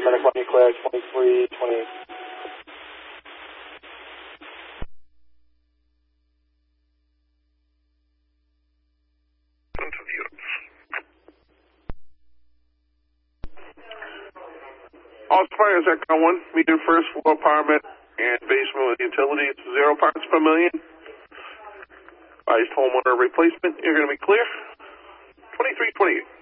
medical clear, 23, 28. All Spires, Echo 1, medium first floor apartment and basement with utilities, 0 parts per million. Advised homeowner replacement, you're going to be clear. 2328.